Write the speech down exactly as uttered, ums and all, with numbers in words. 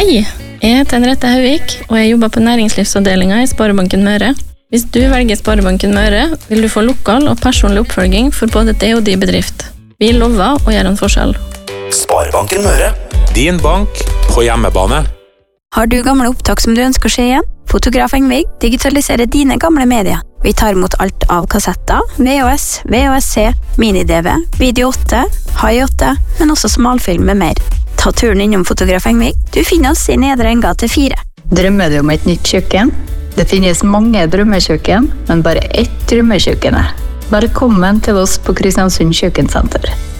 Hei, jeg heter Henriette Hauvik, og jeg jobber på næringslivsavdelingen i Sparebanken Møre. Hvis du velger Sparebanken Møre, vil du få lokal og personlig oppfølging for både det og din bedrift. Vi lover å gjøre en forskjell. Sparebanken Møre. Din bank på hjemmebane. Har du gamle opptak som du ønsker å se igjen? Fotograf Engvig digitaliserer dine gamle medier. Vi tar imot alt av kassetter, V H S, V H S C, mini-D V, Video åtte, High åtte, men også smalfilm med mer. Ta turen innom Fotograf Engvig. Du finner oss i Nedre Engate fire. Drømmer du om et nytt kjøkken? Det finnes mange drømmekjøkken, men bare ett drømmekjøkken. Velkommen til oss på Kristiansund Kjøkkensenter.